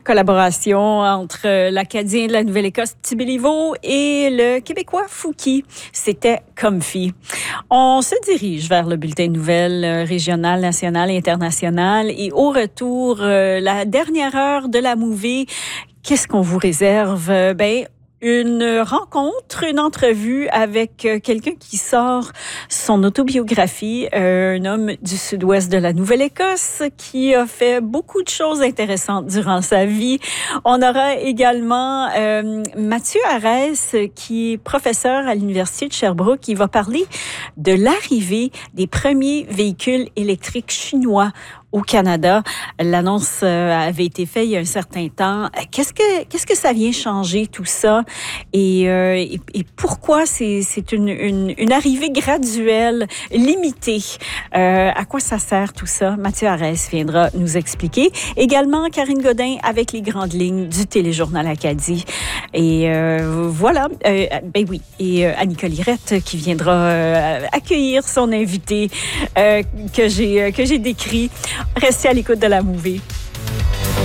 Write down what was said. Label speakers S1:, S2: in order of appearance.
S1: Collaboration entre l'Acadien de la Nouvelle-Écosse Petit-Béliveau et le Québécois Fouki. C'était Comfy. On se dirige vers le bulletin de nouvelles régional, national et international. Et au retour, la dernière heure de la movie, qu'est-ce qu'on vous réserve? Une rencontre, une entrevue avec quelqu'un qui sort son autobiographie, un homme du sud-ouest de la Nouvelle-Écosse qui a fait beaucoup de choses intéressantes durant sa vie. On aura également Mathieu Arès, qui est professeur à l'Université de Sherbrooke, qui va parler de l'arrivée des premiers véhicules électriques chinois au Canada. L'annonce avait été faite il y a un certain temps. Qu'est-ce que ça vient changer tout ça et pourquoi c'est une arrivée graduelle, limitée? À quoi ça sert tout ça? Mathieu Arès viendra nous expliquer. Également, Karine Godin avec les grandes lignes du Téléjournal Acadie. Et voilà. Et Annie Colirette qui viendra accueillir son invité que j'ai décrit. Restez à l'écoute de la movie.